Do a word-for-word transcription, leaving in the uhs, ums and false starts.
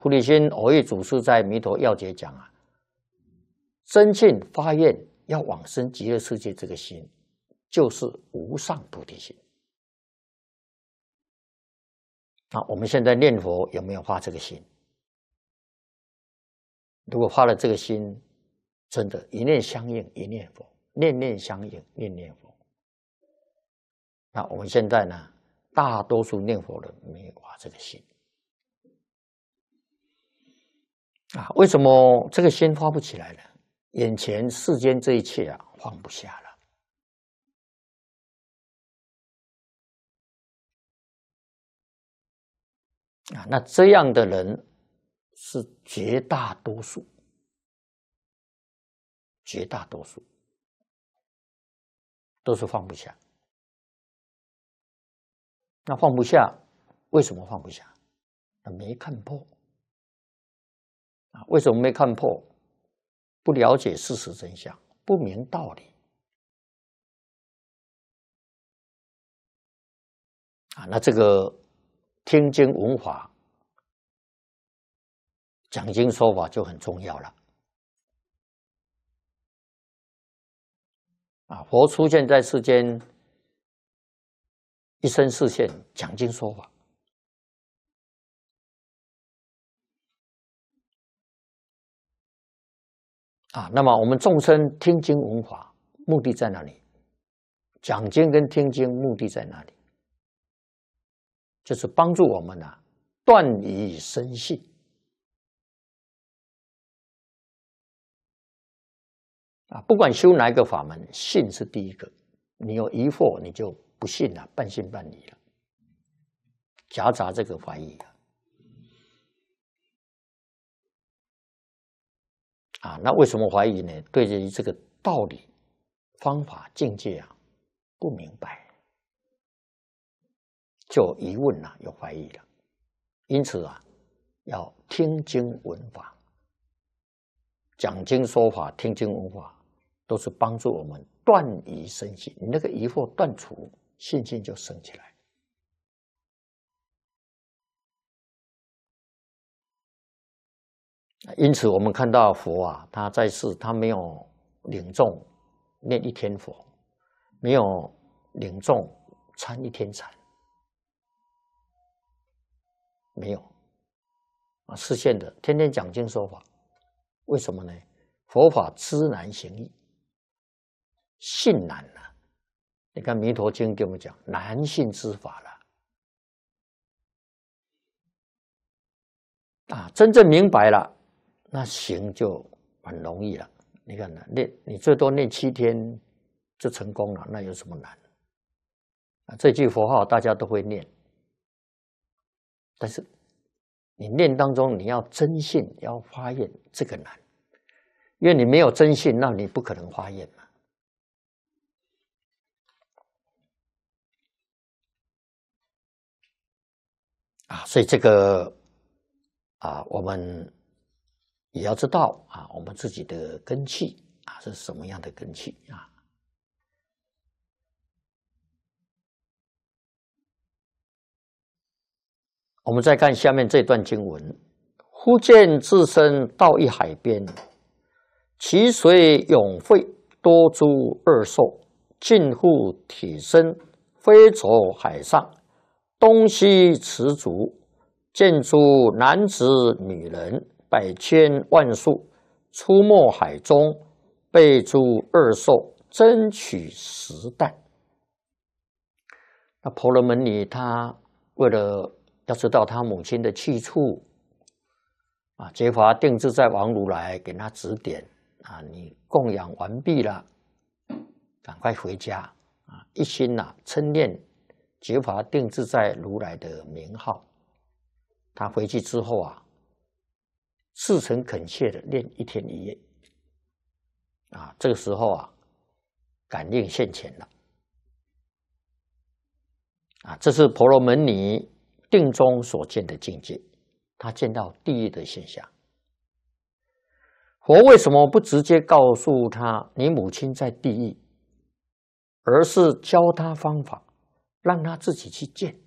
菩提心偶益祖师在《弥陀要解》讲啊，真信发愿要往生极乐世界，这个心就是无上菩提心。啊，我们现在念佛有没有发这个心？如果发了这个心，真的，一念相应一念佛，念念相应念念佛。那我们现在呢，大多数念佛人没有发这个心。啊，为什么这个心发不起来呢？眼前世间这一切啊，放不下了。啊，那这样的人是绝大多数，绝大多数都是放不下。那放不下，为什么放不下？没看破。啊，为什么没看破？不了解事实真相，不明道理。啊，那这个听经闻法、讲经说法就很重要了。啊，佛出现在世间，一生示现，讲经说法。啊，那么我们众生听经闻法，目的在哪里？讲经跟听经目的在哪里？就是帮助我们啊，断疑生信。啊，不管修哪一个法门，信是第一个。你有疑惑，你就不信了，半信半疑了，夹杂这个怀疑啊。啊，那为什么怀疑呢？对于这个道理、方法、境界啊，不明白，就有疑问了，有怀疑了。因此啊，要听经闻法，讲经说法、听经闻法，都是帮助我们断疑生信。你那个疑惑断除，信心就升起来。因此，我们看到佛啊，他在世，他没有领众念一天佛，没有领众参一天禅，没有啊，示现的天天讲经说法。为什么呢？佛法知难行易，信难啊！你看《弥陀经》给我们讲难信之法了啊，真正明白了。那行就很容易了。你看呢，念你最多念七天就成功了，那有什么难？啊，这句佛号大家都会念，但是你念当中你要真信，要发愿，这个难，因为你没有真信，那你不可能发愿嘛。啊，所以这个啊，我们也要知道啊，我们自己的根器啊是什么样的根器啊？我们再看下面这段经文：忽见自身到一海边，其水涌沸，多诸恶兽，近乎体身，飞走海上，东西驰逐，见诸男子女人百千万数，出没海中，被诸恶兽争取食啖。那婆罗门女他为了要知道他母亲的去处啊，觉华定自在王如来给他指点啊，你供养完毕了，赶快回家啊！一心呐、啊、称念觉华定自在如来的名号。他回去之后啊，至诚恳切的念一天一夜啊，这个时候啊，感应现前了啊，这是婆罗门女定中所见的境界，他见到地狱的现象。佛为什么不直接告诉他你母亲在地狱，而是教他方法，让他自己去见？